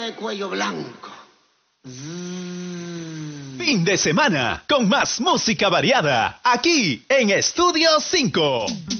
de cuello blanco. Fin de semana con más música variada aquí en Estudio 5.